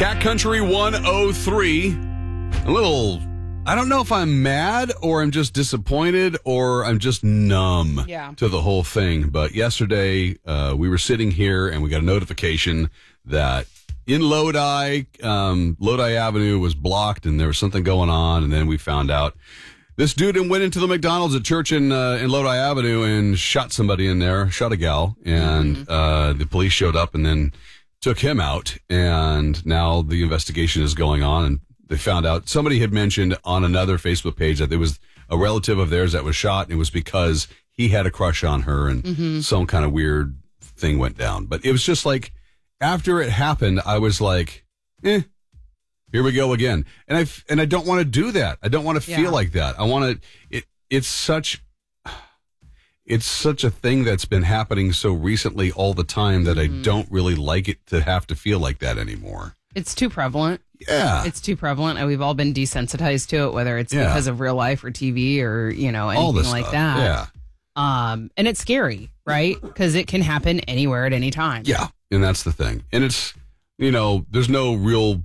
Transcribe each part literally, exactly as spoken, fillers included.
Cat Country one oh three. A little, I don't know if I'm mad or I'm just disappointed or I'm just numb yeah. to the whole thing. But yesterday, uh, we were sitting here and we got a notification that in Lodi, um, Lodi Avenue was blocked and there was something going on. And then we found out this dude went into the McDonald's at church in uh, in Lodi Avenue and shot somebody in there, shot a gal. And mm-hmm. uh, the police showed up and then took him out. And now the investigation is going on. And they found out somebody had mentioned on another Facebook page that there was a relative of theirs that was shot. And it was because he had a crush on her and mm-hmm. some kind of weird thing went down. But it was just like, after it happened, I was like, eh, here we go again. And I, and I don't want to do that. I don't want to feel yeah. like that. I want to, it, it's such, it's such a thing that's been happening so recently all the time that mm-hmm. I don't really like it to have to feel like that anymore. It's too prevalent. Yeah. It's too prevalent, and we've all been desensitized to it, whether it's yeah. because of real life or T V or, you know, anything all this like stuff. that. Yeah. Um, and it's scary, right? Because it can happen anywhere at any time. Yeah. And that's the thing. And it's, you know, there's no real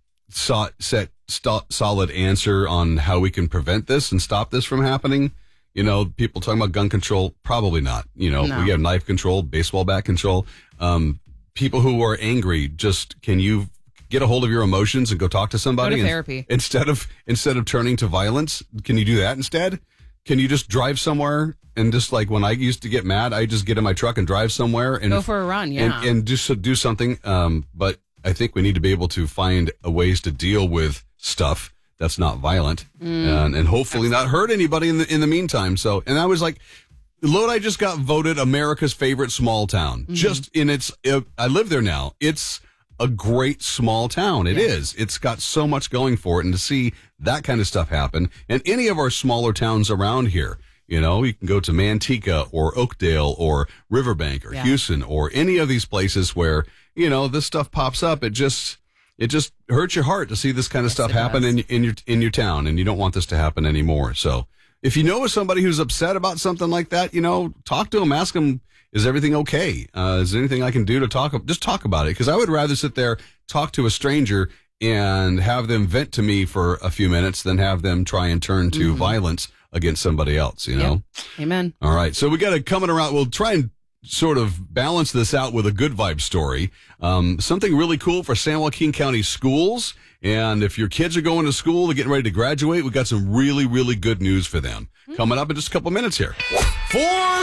so, set, st- solid answer on how we can prevent this and stop this from happening. You know, people talking about gun control, probably not. You know, no. we have knife control, baseball bat control. Um, people who are angry, just can you get a hold of your emotions and go talk to somebody? Go to therapy. Instead of, instead of turning to violence, can you do that instead? Can you just drive somewhere and just like when I used to get mad, I just get in my truck and drive somewhere and go for a run, yeah, and, and just do something. Um, but I think we need to be able to find a ways to deal with stuff that's not violent mm, and, and hopefully absolutely. not hurt anybody in the in the meantime. So, and I was like, Lodi just got voted America's favorite small town. Mm-hmm. Just in its, uh, I live there now. It's a great small town. It yeah. is. It's got so much going for it. And to see that kind of stuff happen, and any of our smaller towns around here, you know, you can go to Manteca or Oakdale or Riverbank or yeah. Houston or any of these places where, you know, this stuff pops up. It just, it just hurts your heart to see this kind of yes, stuff happen in, in your, in your town. And you don't want this to happen anymore. So if you know of somebody who's upset about something like that, you know, talk to them, ask them, is everything okay? Uh, is there anything I can do to talk? Just talk about it. Because I would rather sit there, talk to a stranger, and have them vent to me for a few minutes than have them try and turn to mm-hmm. violence against somebody else, you know? Yep. Amen. All right. So we got it coming around. We'll try and sort of balance this out with a good vibe story. Um, something really cool for San Joaquin County schools. And if your kids are going to school, they're getting ready to graduate, we've got some really, really good news for them. Mm-hmm. Coming up in just a couple minutes here. Four.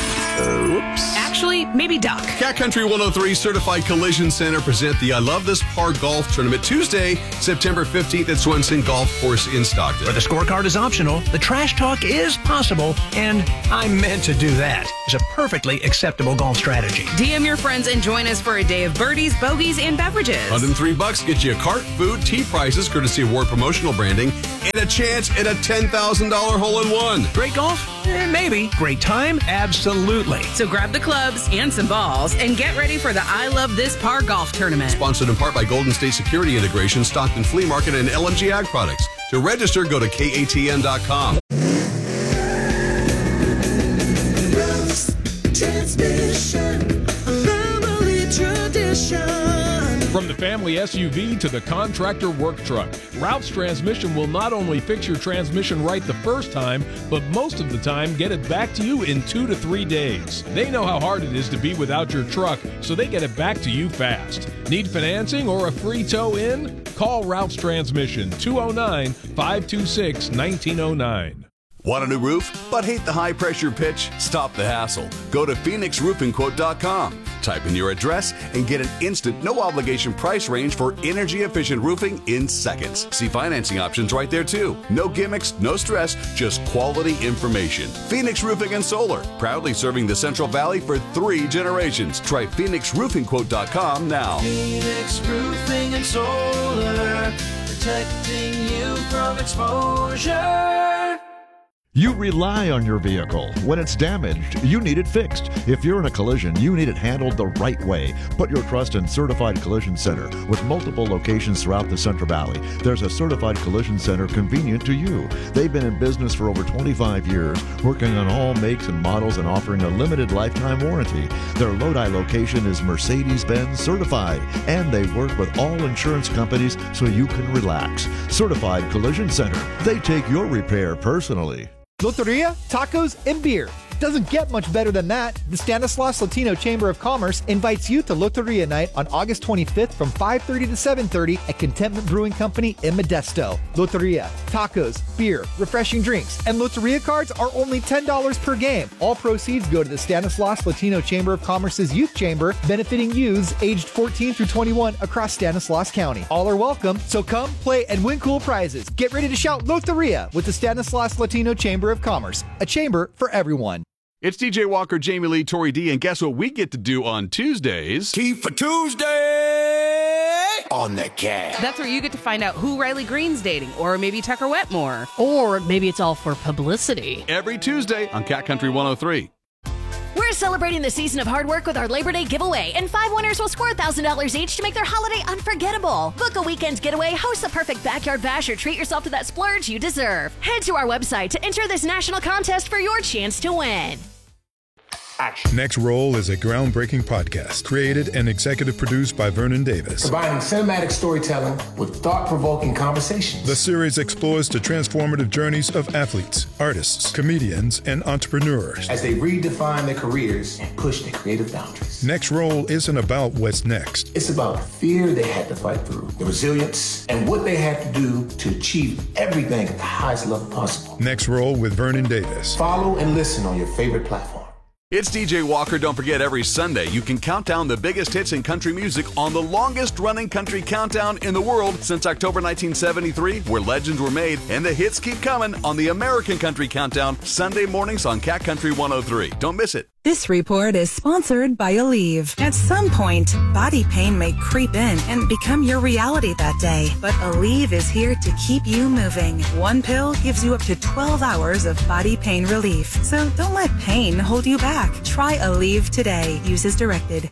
Oops. Actually, maybe duck. Cat Country one oh three Certified Collision Center present the I Love This Par Golf Tournament Tuesday, September fifteenth at Swenson Golf Course in Stockton. Where the scorecard is optional, the trash talk is possible, and I meant to do that. It's a perfectly acceptable golf strategy. D M your friends and join us for a day of birdies, bogeys, and beverages. one hundred three bucks gets you a cart, food, tea prizes, courtesy of Ward Promotional Branding, and a chance at a ten thousand dollars hole-in-one. Great golf? Eh, maybe. Great time? Absolutely. So grab the clubs and some balls and get ready for the I Love This Par Golf Tournament. Sponsored in part by Golden State Security Integration, Stockton Flea Market, and L M G Ag Products. To register, go to K A T N dot com. Transmission, family tradition. From the family S U V to the contractor work truck, Ralph's Transmission will not only fix your transmission right the first time, but most of the time get it back to you in two to three days. They know how hard it is to be without your truck, so they get it back to you fast. Need financing or a free tow in? Call Ralph's Transmission, two oh nine, five two six, nineteen oh nine. Want a new roof, but hate the high-pressure pitch? Stop the hassle. Go to Phoenix Roofing Quote dot com. Type in your address and get an instant, no-obligation price range for energy-efficient roofing in seconds. See financing options right there, too. No gimmicks, no stress, just quality information. Phoenix Roofing and Solar, proudly serving the Central Valley for three generations. Try Phoenix Roofing Quote dot com now. Phoenix Roofing and Solar, protecting you from exposure. You rely on your vehicle. When it's damaged, you need it fixed. If you're in a collision, you need it handled the right way. Put your trust in Certified Collision Center. With multiple locations throughout the Central Valley, there's a Certified Collision Center convenient to you. They've been in business for over twenty-five years, working on all makes and models and offering a limited lifetime warranty. Their Lodi location is Mercedes-Benz certified, and they work with all insurance companies so you can relax. Certified Collision Center. They take your repair personally. Loteria, tacos, and beer. Doesn't get much better than that. The Stanislaus Latino Chamber of Commerce invites you to Loteria Night on August twenty-fifth from five thirty to seven thirty at Contentment Brewing Company in Modesto. Loteria, tacos, beer, refreshing drinks, and Loteria cards are only ten dollars per game. All proceeds go to the Stanislaus Latino Chamber of Commerce's Youth Chamber, benefiting youths aged fourteen through twenty-one across Stanislaus County. All are welcome, so come, play, and win cool prizes. Get ready to shout Loteria with the Stanislaus Latino Chamber of Commerce, a chamber for everyone. It's D J Walker, Jamie Lee, Tori D, and guess what we get to do on Tuesdays? Tea for Tuesday on the Cat. That's where you get to find out who Riley Green's dating, or maybe Tucker Wetmore. Or maybe it's all for publicity. Every Tuesday on Cat Country one oh three. We're celebrating the season of hard work with our Labor Day giveaway, and five winners will score one thousand dollars each to make their holiday unforgettable. Book a weekend getaway, host the perfect backyard bash, or treat yourself to that splurge you deserve. Head to our website to enter this national contest for your chance to win. Action. Next Roll is a groundbreaking podcast created and executive produced by Vernon Davis. Combining cinematic storytelling with thought-provoking conversations. The series explores the transformative journeys of athletes, artists, comedians, and entrepreneurs as they redefine their careers and push their creative boundaries. Next Roll isn't about what's next. It's about the fear they had to fight through, the resilience, and what they had to do to achieve everything at the highest level possible. Next Roll with Vernon Davis. Follow and listen on your favorite platform. It's D J Walker. Don't forget, every Sunday you can count down the biggest hits in country music on the longest-running country countdown in the world since October nineteen seventy-three, where legends were made, and the hits keep coming on the American Country Countdown, Sunday mornings on Cat Country one oh three. Don't miss it. This report is sponsored by Aleve. At some point, body pain may creep in and become your reality that day. But Aleve is here to keep you moving. One pill gives you up to twelve hours of body pain relief. So don't let pain hold you back. Try Aleve today. Use as directed.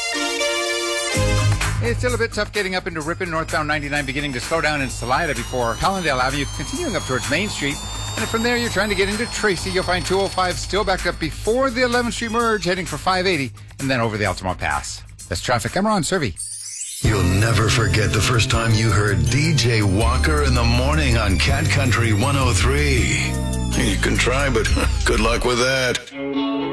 It's still a bit tough getting up into Ripon, northbound ninety-nine, beginning to slow down in Salida before Collindale Avenue, continuing up towards Main Street. And from there, you're trying to get into Tracy. You'll find two oh five still backed up before the eleventh Street merge, heading for five eighty, and then over the Altamont Pass. That's traffic. I'm Ron Servey. You'll never forget the first time you heard D J Walker in the morning on Cat Country one oh three. You can try, but good luck with that.